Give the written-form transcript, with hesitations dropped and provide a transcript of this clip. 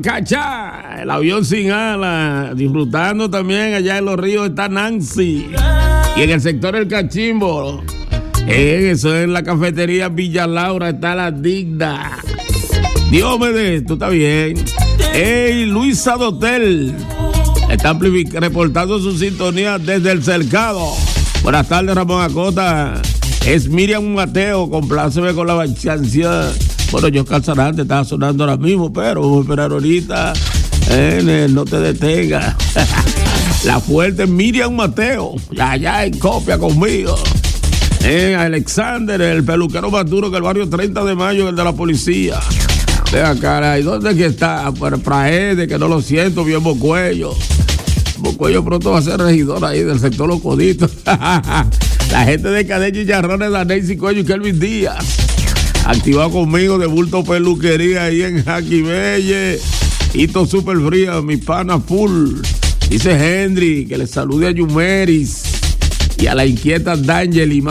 Cachá, el avión sin alas. Disfrutando también allá en Los Ríos está Nancy. Y en el sector El Cachimbo, eso es en la cafetería Villa Laura, está La Digna. Diomedes, tú estás bien. Hey, Luisa Dotel está reportando su sintonía desde El Cercado. Buenas tardes, Ramón Acota. Es Miriam Mateo, compláceme con la canción. Bueno, yo Calzarante estaba sonando ahora mismo, pero vamos a esperar ahorita. No te detengas. La fuerte Miriam Mateo, allá en copia conmigo. Alexander, el peluquero más duro que el barrio 30 de Mayo, el de la policía. Vea, caray, ¿dónde que está? Praede, que no lo siento, bien Bocuello. Bocuello pronto va a ser regidor ahí del sector Los Coditos. La gente de Cadena Chicharrones, Daney Cuello y Kelvin Díaz. Activado conmigo de Bulto Peluquería ahí en Jaquibelle. Hito Super Fría, mi pana full. Dice Henry, que le salude a Yumeris y a la inquieta D'Angeli.